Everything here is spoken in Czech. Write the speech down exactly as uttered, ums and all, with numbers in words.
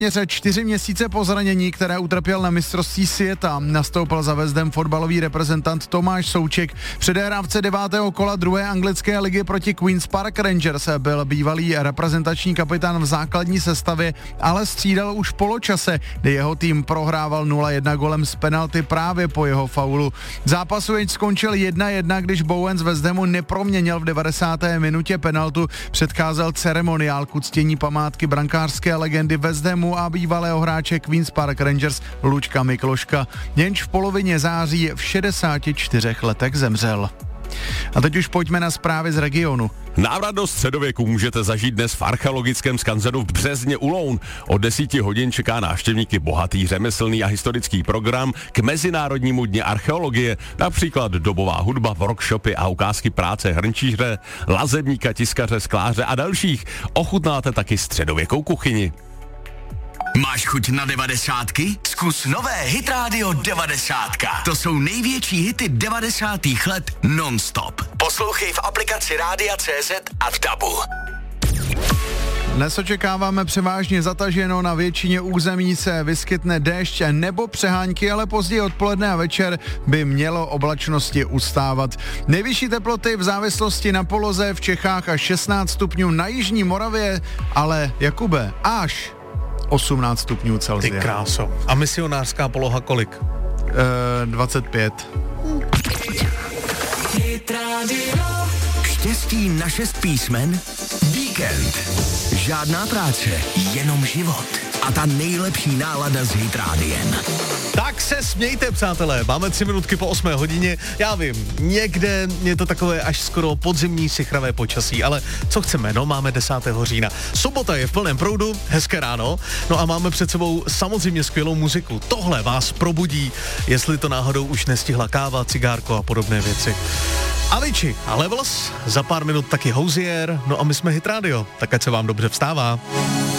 čtyři měsíce po zranění, které utrpěl na mistrovství světa, nastoupil za West Ham fotbalový reprezentant Tomáš Souček. Předehrávce devátého kola druhé anglické ligy proti Queen's Park Rangers byl bývalý reprezentační kapitán v základní sestavě, ale střídal už v poločase, kdy jeho tým prohrával nula jedna golem z penalty právě po jeho faulu. Zápas jenž skončil jedna jedna, když Bowen z West Hamu neproměnil v devadesáté minutě penaltu, předcházel ceremoniál k uctění památky brankářské legendy West Hamu a bývalého hráče Queen's Park Rangers Luďka Mikloška, jenž v polovině září v šedesáti čtyřech letech zemřel. A teď už pojďme na zprávy z regionu. Návrat do středověku můžete zažít dnes v archeologickém skanzenu v Březně u Loun. Od desíti hodin čeká návštěvníky bohatý řemeslný a historický program k Mezinárodnímu dni archeologie, například dobová hudba, workshopy a ukázky práce hrnčíře, lazebníka, tiskaře, skláře a dalších. Ochutnáte taky středověkou kuchyni. Máš chuť na devadesátky? Zkus nové Hit Radio devadesátka. To jsou největší hity devadesátých let non-stop. Poslouchej v aplikaci Rádia C Z a v Dabu. Dnes očekáváme převážně zataženo, na většině území se vyskytne déšť nebo přehánky, ale později odpoledne a večer by mělo oblačnosti ustávat. Nejvyšší teploty v závislosti na poloze v Čechách až šestnáct stupňů, na jižní Moravě, ale Jakube, až osmnáct stupňů Celsia. Ty kráso. A misionářská poloha kolik? E, dvacet pět. Štěstí na šest písmen? Víkend. Žádná práce, jenom život. A ta nejlepší nálada s Hit Rádiem. Tak se smějte, přátelé, máme tři minutky po osmé hodině, já vím, někde je to takové až skoro podzimní sichravé počasí, ale co chceme, no, máme desátého října. Sobota je v plném proudu, hezké ráno, no a máme před sebou samozřejmě skvělou muziku. Tohle vás probudí, jestli to náhodou už nestihla káva, cigárko a podobné věci. Avicii a Levels, za pár minut taky Hozier, no a my jsme Hit Radio, tak ať se vám dobře vstává.